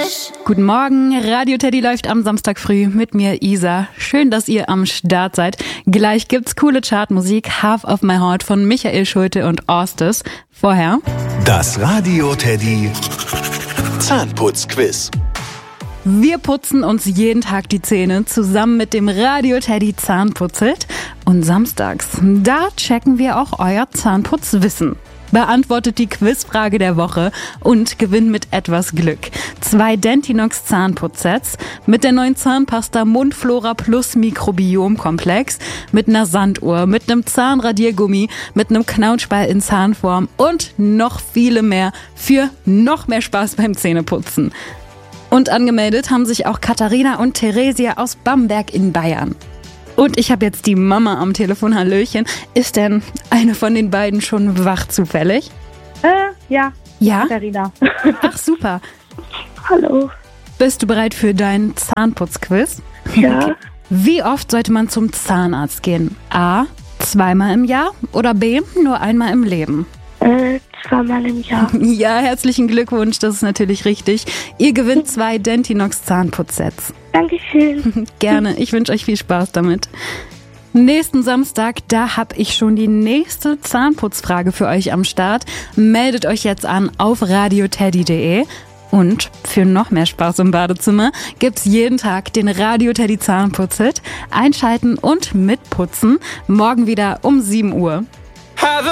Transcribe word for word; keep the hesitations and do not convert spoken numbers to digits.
Guten Morgen, Radio Teddy läuft am Samstag früh mit mir, Isa. Schön, dass ihr am Start seid. Gleich gibt's coole Chartmusik, Half of My Heart von Michael Schulte und Orstes. Vorher das Radio Teddy Zahnputzquiz. Wir putzen uns jeden Tag die Zähne zusammen mit dem Radio Teddy Zahnputzelt. Und samstags, da checken wir auch euer Zahnputzwissen. Beantwortet die Quizfrage der Woche und gewinnt mit etwas Glück zwei Dentinox Zahnputzsets mit der neuen Zahnpasta Mundflora Plus Mikrobiomkomplex, mit einer Sanduhr, mit einem Zahnradiergummi, mit einem Knautschball in Zahnform und noch viele mehr für noch mehr Spaß beim Zähneputzen. Und angemeldet haben sich auch Katharina und Theresia aus Bamberg in Bayern. Und ich habe jetzt die Mama am Telefon. Hallöchen. Ist denn eine von den beiden schon wach zufällig? Äh, ja. Ja? Katharina. Ach, super. Hallo. Bist du bereit für deinen Zahnputzquiz? Ja. Okay. Wie oft sollte man zum Zahnarzt gehen? A, zweimal im Jahr oder B, nur einmal im Leben? Äh, zweimal im Jahr. Ja, herzlichen Glückwunsch, das ist natürlich richtig. Ihr gewinnt zwei Dentinox Zahnputzsets. Dankeschön. Gerne, ich wünsche euch viel Spaß damit. Nächsten Samstag, da habe ich schon die nächste Zahnputzfrage für euch am Start. Meldet euch jetzt an auf radioteddy punkt de. Und für noch mehr Spaß im Badezimmer gibt's jeden Tag den Radio Teddy Zahnputzelt. Einschalten und mitputzen. Morgen wieder um sieben Uhr.